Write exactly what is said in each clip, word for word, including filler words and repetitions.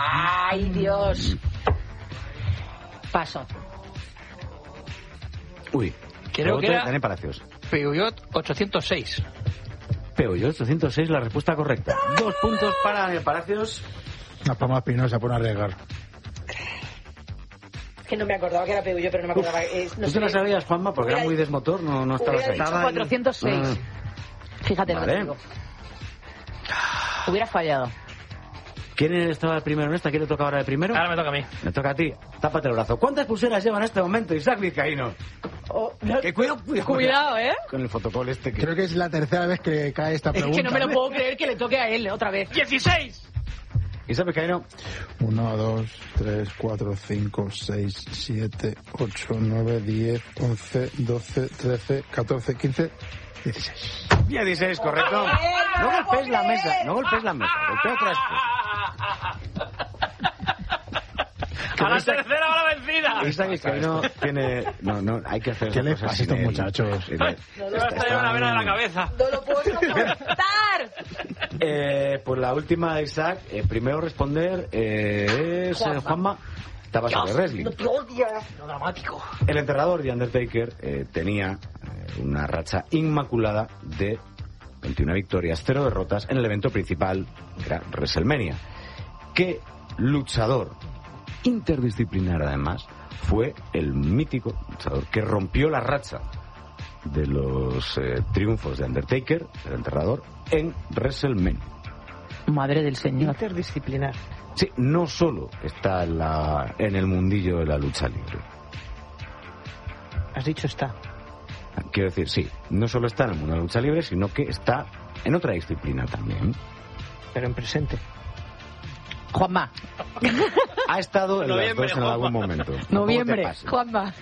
¡Ay, Dios! Paso. Uy, creo que era Daniel Palacios. Peugeot ochocientos seis. Peugeot ochocientos seis, la respuesta correcta. Dos puntos para Daniel Palacios. La Palma Espinosa pone a arriesgar. Que no me acordaba que era Peugeot, pero no me acordaba. Eh, no ¿Tú sé, te la sabías, Juanma? Porque era muy desmotor, no, no estabas ahí. Hubiera dicho cuatrocientos seis. Mm. Fíjate, Vale. lo que digo. Hubiera fallado. ¿Quién estaba el primero en esta? ¿Quién le toca ahora el primero? Ahora me toca a mí. Me toca a ti. Tápate el brazo. ¿Cuántas pulseras lleva en este momento Isaac Vizcaíno? Oh, no. Que cuidado, cuidado. Cuidado, ¿eh? Con el fotocall este que... Creo que es la tercera vez que cae esta Es pregunta. que no me lo ¿eh? puedo creer que le toque a él otra vez. ¡dieciséis! Isaac Vizcaíno. uno, dos, tres, cuatro, cinco, seis, siete, ocho, nueve, diez, once, doce, trece, catorce, quince, dieciséis. dieciséis, correcto. No golpees la mesa, no golpees la mesa. Golpea otra vez. ¡A la tercera va la vencida! Isaac Vizcaíno tiene... No, no, hay que hacer... ¿Qué les cosas pasa a sin estos él. muchachos? Eh, No me está- has traído una vena de la cabeza. No lo puedo soportar. Eh, pues la última de Isaac, eh, primero responder eh, es eh, Juanma. Estaba sobre wrestling. No te odias. Lo dramático. El enterrador de Undertaker eh, tenía eh, una racha inmaculada de veintiuna victorias, cero derrotas en el evento principal, que era WrestleMania. ¿Qué luchador interdisciplinar, además, fue el mítico luchador que rompió la racha de los eh, triunfos de Undertaker, el enterrador, en WrestleMania? Madre del Señor. Interdisciplinar. Sí, no solo está en, la, en el mundillo de la lucha libre. Has dicho está. Quiero decir, sí, no solo está en el mundo de la lucha libre, sino que está en otra disciplina también. Pero en presente. Juanma. Ha estado en las Noviembre, dos en Juanma. algún momento. Tampoco te Noviembre. pases. Juanma.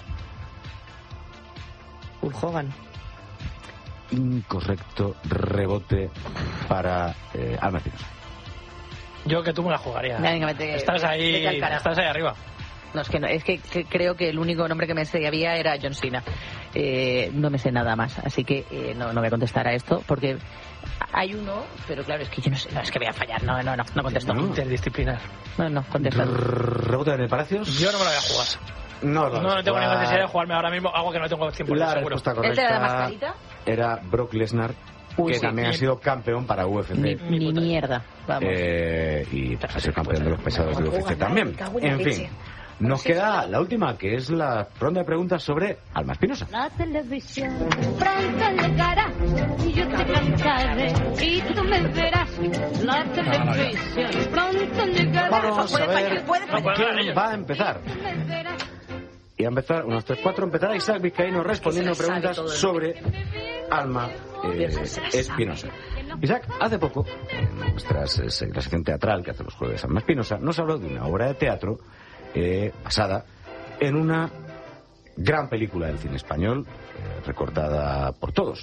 Hulk Hogan. Incorrecto, rebote para eh, Alma Espinosa. Yo que tú me la jugaría. Venga, vete- estás ahí, vete al carajo. estás ahí arriba. No, es que, no, es que, que creo que el único nombre que me sabía era John Cena. Eh, no me sé nada más, así que eh, no, no voy a contestar a esto, porque hay uno, pero claro, es que yo no sé, no, es que voy a fallar, no, no, no, no contesto. No. Interdisciplinar. No, no, contesto. Rebote en el Palacios. Yo no me la voy a jugar. No, No, no tengo ninguna necesidad de jugarme ahora mismo algo que no tengo cien por ciento La seguro. respuesta ¿Es de la correcta mascarita? era Brock Lesnar, Uy, que sí. también ha sido campeón para U F C. Ni, ni mierda, vamos. Eh, y pues, ha sido campeón de los pesados de U F C también. En fin, nos queda la última, que es la ronda de preguntas sobre Alma Espinosa. La televisión pronto llegará y yo te cantaré y tú me verás. La televisión pronto llegará. Vamos a Puede ver fallar, puede fallar. quién va a empezar. Tú me verás. Y a empezar, unos tres, cuatro, empezará Isaac Vizcaíno respondiendo Que se la sabe preguntas todo el sobre Alma eh, Espinosa. Isaac, hace poco, en nuestra se- la sección teatral que hace los jueves Alma Espinosa, nos habló de una obra de teatro eh, basada en una gran película del cine español, eh, recordada por todos.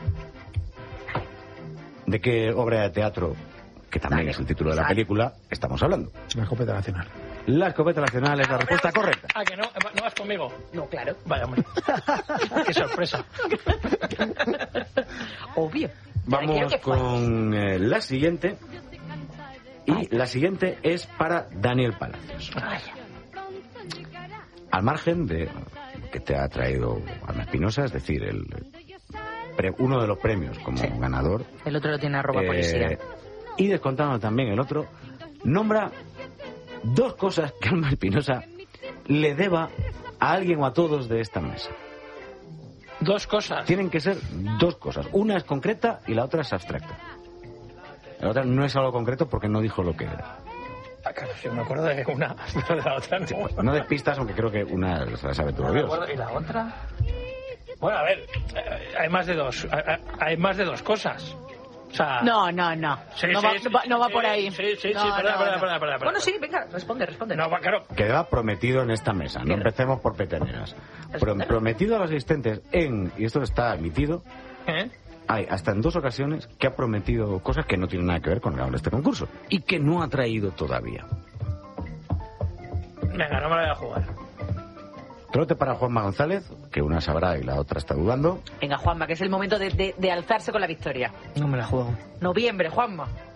¿De qué obra de teatro, que también es el título de la película, estamos hablando? La escopeta nacional. La escopeta nacional es la respuesta correcta. Ah, que no, no vas conmigo. No, claro. Vaya, hombre. Qué sorpresa. Obvio. Vamos Quiero que con eh, la siguiente. Y la siguiente es para Daniel Palacios. Al margen de que te ha traído Alma Espinosa, es decir, el, pre- uno de los premios como ganador. El otro lo tiene arroba eh, policía. y descontando también el otro, nombra dos cosas que Alma Espinosa le deba a alguien o a todos de esta mesa. Dos cosas. Tienen que ser dos cosas. Una es concreta y la otra es abstracta. La otra no es algo concreto porque no dijo lo que era. Ah, claro, yo me acuerdo de una, pero de la otra no. No des pistas, aunque creo que una se la sabe todo No me Dios. acuerdo. ¿Y la otra? Bueno, a ver, eh, hay más de dos, hay- hay más de dos cosas. O sea, No, no, no. Sí, no, sí, va, sí, no va- no va sí, por ahí. sí, sí, sí, No, perdona, no, perdona, no. perdona, perdona. Bueno, sí, venga, responde, responde. no, va, claro. Queda prometido en esta mesa. No empecemos por peteneras. Pro- prometido a los asistentes en, y esto está emitido, ¿Eh? hay hasta en dos ocasiones que ha prometido cosas que no tienen nada que ver con el de este concurso. Y que no ha traído todavía. Venga, no me la voy a jugar. Trote para Juanma González, que una sabrá y la otra está dudando. Venga, Juanma, que es el momento de, de, de alzarse con la victoria. No me la juego. Noviembre, Juanma.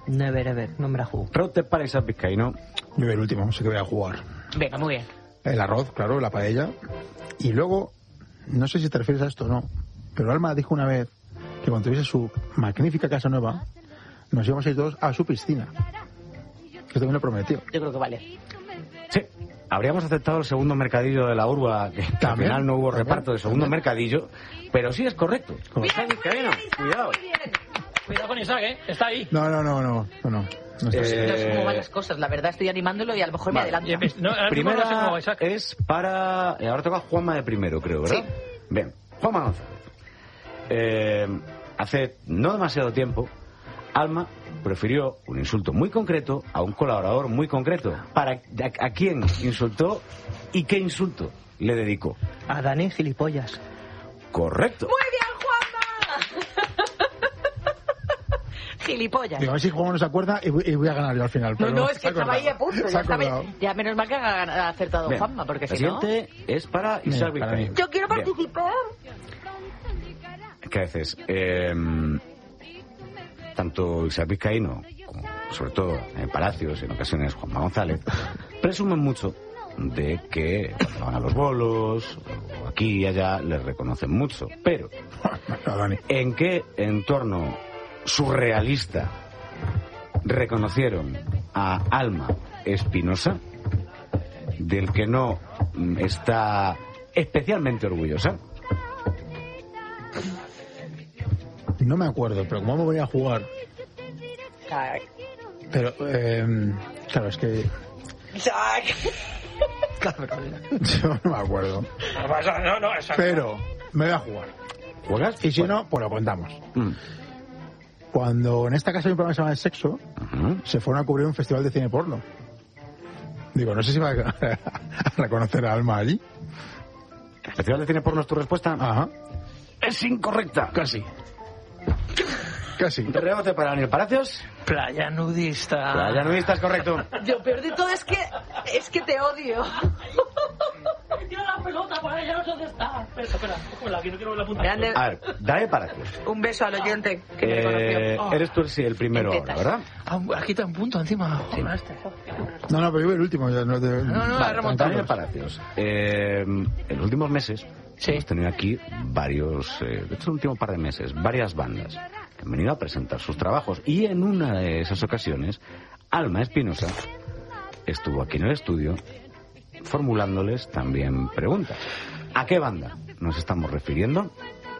Never ever, no me la juego. Reuter para Isaac Vizcaíno. Yo el último, sé que voy a jugar. Venga, muy bien. El arroz, claro, la paella. Y luego, no sé si te refieres a esto o no, pero Alma dijo una vez que cuando tuviese su magnífica casa nueva, nos íbamos a ir todos a su piscina. Que también lo prometió. Yo creo que vale. Sí. Habríamos aceptado el segundo mercadillo de la urba, que al ¿También? final no hubo ¿También? reparto de segundo ¿También? mercadillo, pero sí es correcto. Isaac Vizcaíno, cuidado. Cuidado con Isaac, ¿eh? Está ahí. No, no, no, no, no, no. No sé. Eh, No sé cómo van las cosas, la verdad estoy animándolo y a lo mejor me Vale. adelanto. Y, no, ahora mismo no sé cómo Primera va Isaac. es para... eh, Ahora toca Juanma de primero, creo, ¿verdad? Sí. Bien, Juanma González. Eh, hace no demasiado tiempo, Alma prefirió un insulto muy concreto a un colaborador muy concreto. ¿Para a, a quién insultó y qué insulto le dedicó? A Dani, gilipollas. Correcto. ¡Muy bien, Juanma! Gilipollas. Digo, a ver si Juan no se acuerda y voy, y voy a ganar yo al final. No, pero no, es que se ha estaba ahí a acordado. punto. Se Ya, ha estaba ahí. acordado. Ya menos mal que ha acertado Bien. Juanma, porque La si no... siguiente es para Isaac Mira, para Vizcaíno. Yo quiero Bien. participar. ¿Qué haces? Eh, tanto Isaac Vizcaíno como, sobre todo, en Palacios, en ocasiones Juanma González, presumen mucho de que cuando van a los bolos, o aquí y allá, les reconocen mucho. Pero, No, Dani. ¿en qué entorno surrealista reconocieron a Alma Espinosa, del que no mm, está especialmente orgullosa? No me acuerdo, pero como me voy a jugar. Pero, eh, claro, es que yo no me acuerdo. No pasa, no, no, exacto. Pero me voy a jugar. ¿Juegas? Y si Bueno. no, pues lo contamos. Mm. Cuando en esta casa hay un programa que se llama El Sexo, Ujú. se fueron a cubrir un festival de cine porno. Digo, no sé si va a a reconocer a Alma allí. ¿Festival de cine porno es tu respuesta? Ajá, Es incorrecta. casi. Casi. Rebote para Daniel Palacios. Playa nudista. Playa nudista es correcto. Lo peor de todo es que es que te odio. Tira la pelota por ahí, ya no sé dónde está. Espera, espera, cógela, que no quiero ver la punta. Grande. A ver, Daniel Palacios. Un beso al oyente que me Eh, reconoció. eres tú el, sí, el primero En ahora, tetas. ¿verdad? Ah, aquí está un punto encima. Joder, este. No, no, pero yo voy el último. Ya no, te... No, no, Vale, remontamos. Daniel Palacios. Eh, en los últimos meses Sí. hemos tenido aquí varios, eh, de hecho, el último par de meses, varias bandas que han venido a presentar sus trabajos. Y en una de esas ocasiones, Alma Espinosa estuvo aquí en el estudio formulándoles también preguntas. ¿A qué banda nos estamos refiriendo?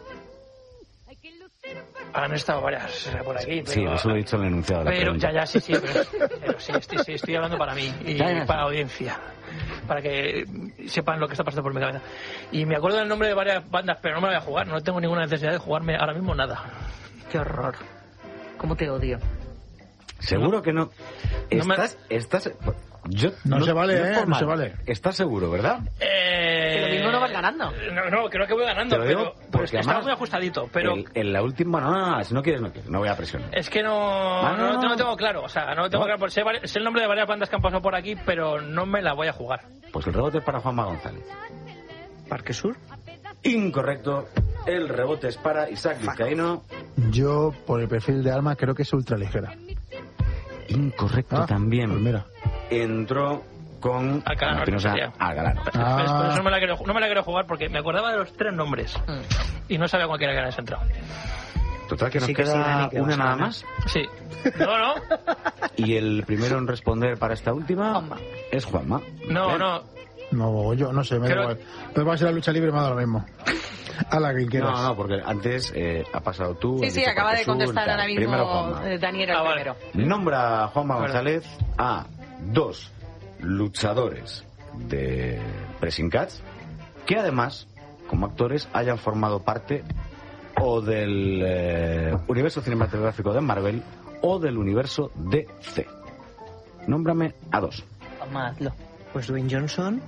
Han estado varias eh, por aquí. Pero, Sí, eso lo he dicho en el enunciado de la Pero, pregunta. ya, ya, sí, sí, pero, pero sí, estoy, sí, estoy hablando para mí y Ya, ya, para la sí. audiencia, para que sepan lo que está pasando por mi cabeza. Y me acuerdo del nombre de varias bandas, pero no me la voy a jugar, no tengo ninguna necesidad de jugarme ahora mismo nada. Qué horror. ¿Cómo te odio? Seguro que no. No me- Estás, estás, yo, No se vale, es ¿eh? por No mal. se vale. Estás seguro, ¿verdad? Eh... Que lo mismo no vas ganando. No, no, creo que voy ganando, Te lo digo pero, pero porque es que está además muy ajustadito. Pero El- en la última, no, no, no, si no quieres, no quieres, no voy a presionar. es que no, Ah, no, no, no, no lo no. tengo claro. O sea, no lo tengo No. claro. Por sé, vari- sé el nombre de varias bandas que han pasado por aquí, pero no me la voy a jugar. Pues el rebote es para Juanma González. Parque Sur. Incorrecto. El rebote es para Isaac Vizcaíno. Yo, por el perfil de Alma, creo que es ultraligera. Incorrecto Ah, también. Pues mira. Entró con Alcalá, Espinosa sería. Algalano. Ah. ¿Ves? Por eso no me, la quiero, no me la quiero jugar porque me acordaba de los tres nombres Mm. y no sabía cualquiera que era ese entrado. Total, que nos Sí que sí, queda Dani, que una vas a nada ganar. más. Sí. No, no. Y el primero en responder para esta última Juanma. es Juanma. No, Bien. no. No, yo no sé, me da Creo- igual. Pero va a ser la lucha libre, me da lo mismo. A la que quieras. No, no, porque antes eh, ha pasado tú. Sí, has sí, dicho acaba de Parque Sur, contestar tal. ahora mismo Primero Juanma. eh, Daniel el Ah, vale. primero. Nombra a Juanma Vale. González a dos luchadores de Pressing Catch que además, como actores, hayan formado parte o del eh, universo cinematográfico de Marvel o del universo D C. Nómbrame a dos. Juanma, hazlo. Pues Dwayne Johnson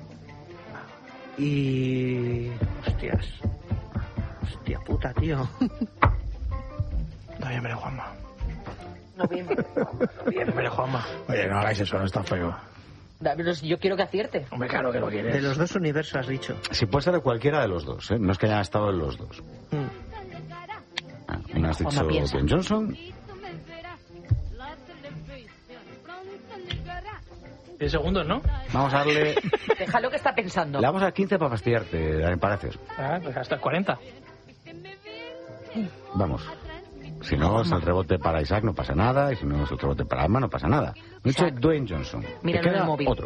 y... Hostias. Hostia puta, tío. Noviembre, Juanma. Noviembre. Noviembre, Juanma. Oye, no hagáis eso, no está feo. Da, pero si yo quiero que acierte. Hombre, claro que lo quieres. De los dos universos has dicho. Si puede ser de cualquiera de los dos, ¿eh? No es que hayan estado en los dos. Mm. Ah, uno has dicho Juanma, piensa. Dwayne Johnson diez segundos, ¿no? Vamos a darle... Déjalo que está pensando. Le vamos a dar quince para fastidiarte, me parece. Ah, pues hasta cuarenta. Vamos. Si no es el rebote para Isaac, no pasa nada. Y si no es el rebote para Alma, no pasa nada. Me dicho Dwayne Johnson. Míralo Te en el queda móvil. otro.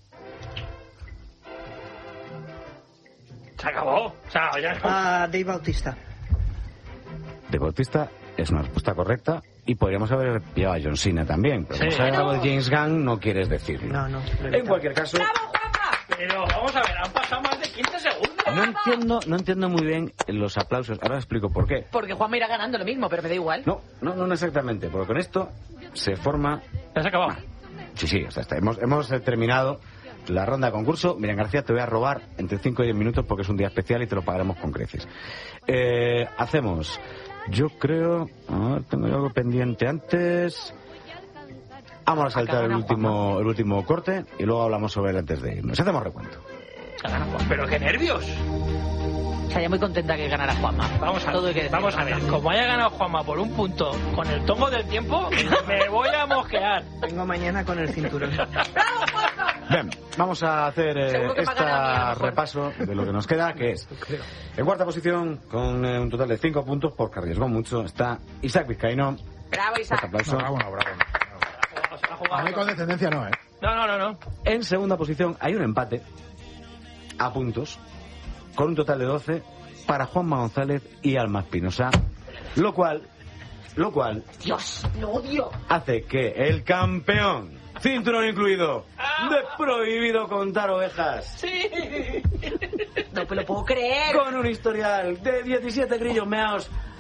Se acabó. O sea, ya no. Ah, Dave Bautista. De Bautista es una respuesta correcta. Y podríamos haber pillado a John Cena también. Pero como Sí. se ha hablado de James Gunn, no quieres decirlo. No, no. En cualquier caso, Pero vamos a ver, han pasado más de quince segundos. no entiendo, no entiendo muy bien los aplausos. Ahora explico por qué. Porque Juanma irá ganando lo mismo, pero me da igual. No, no, no exactamente. Porque con esto se forma... Ya se ha acabado. Sí, sí, o sea, está- hemos, hemos eh, terminado la ronda de concurso. Miriam García, te voy a robar entre cinco y diez minutos porque es un día especial y te lo pagaremos con creces. Eh, hacemos, yo creo... A ver, tengo yo algo pendiente antes... Vamos a saltar el último, el último corte y luego hablamos sobre él antes de irnos. Hacemos recuento. Pero qué nervios. Estaría muy contenta que ganara Juanma. Vamos a, Todo hay que decir. vamos a ver, como haya ganado Juanma por un punto con el tongo del tiempo, me voy a mosquear. Vengo mañana con el cinturón. Bien, vamos a hacer eh, Seguro que pagará a mí, a lo este mejor. repaso de lo que nos queda, que es... En cuarta posición, con eh, un total de cinco puntos, porque arriesgó mucho, está Isaac Vizcaíno. Bravo, Fuerte Isaac. aplauso. No, bravo, no, bravo. no. Se la ha jugado. A mí con descendencia no, ¿eh? No, no, no, no. En segunda posición hay un empate a puntos con un total de doce para Juanma González y Alma Espinosa, lo cual, lo cual Dios, lo odio. hace que el campeón, cinturón incluido, de prohibido contar ovejas, No me lo puedo creer. con un historial de diecisiete grillos meados,